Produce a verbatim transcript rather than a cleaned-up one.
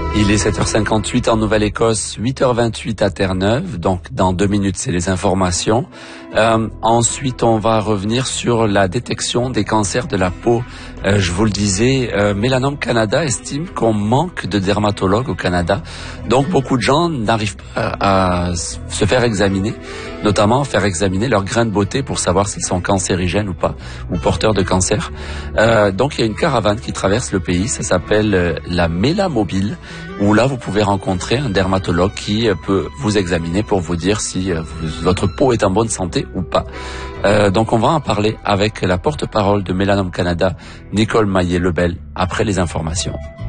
Il est sept heures cinquante-huit en Nouvelle-Écosse, huit heures vingt-huit à Terre-Neuve. Donc, dans deux minutes, c'est les informations. Euh, ensuite, on va revenir sur la détection des cancers de la peau. Euh, je vous le disais, euh, Mélanome Canada estime qu'on manque de dermatologues au Canada. Donc, beaucoup de gens n'arrivent pas à se faire examiner, notamment faire examiner leurs grains de beauté pour savoir s'ils sont cancérigènes ou pas, ou porteurs de cancer. Euh, donc, il y a une caravane qui traverse le pays. Ça s'appelle euh, la Mélamobile, où là, vous pouvez rencontrer un dermatologue qui euh, peut vous examiner pour vous dire si euh, vous, votre peau est en bonne santé ou pas. Euh, donc, on va en parler avec la porte-parole de Mélanome Canada, Nicole Maillet-Lebel, après les informations.